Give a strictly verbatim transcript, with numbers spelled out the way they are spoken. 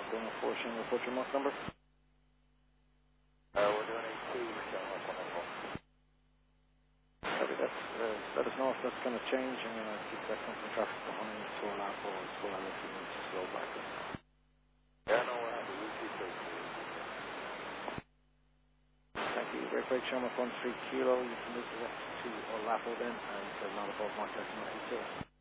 Going four Shanghai, what's your month number? Uh, we're doing a two Shanghai one oh four. Copy that. Uh, let us know if that's going to change. I'm going to keep that company traffic behind Soul Apple as well if you need to slow back. Yeah, no, we're happy. We keep those. Thank you. Great break, Shanghai one three kilo. You can move direct to Olapo then, and uh, not above Mark ninety-two.